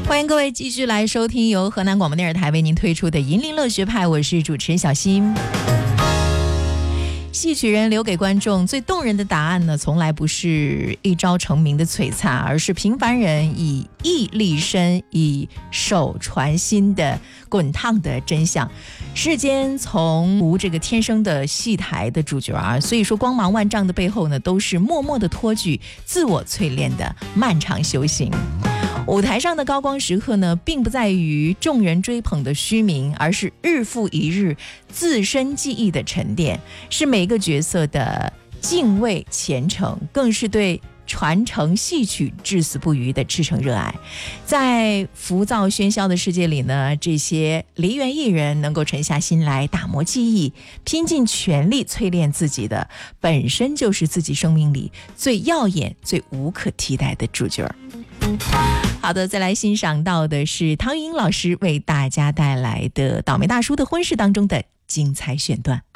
欢迎各位继续来收听由河南广播电视台为您推出的银铃乐学派，我是主持人小新。戏曲人留给观众最动人的答案呢，从来不是一朝成名的璀璨，而是平凡人以艺立身，以手传心的滚烫的真相。世间从无这个天生的戏台的主角啊，所以说光芒万丈的背后呢，都是默默的托举、自我淬炼的漫长修行。舞台上的高光时刻呢，并不在于众人追捧的虚名，而是日复一日自身记忆的沉淀，是每个角色的敬畏虔诚，更是对传承戏曲至死不渝的赤诚热爱。在浮躁喧嚣的世界里呢，这些梨园艺人能够沉下心来打磨技艺，拼尽全力淬炼自己的，本身就是自己生命里最耀眼、最无可替代的主角。好的，再来欣赏到的是唐英老师为大家带来的《倒霉大叔的婚事》当中的精彩选段。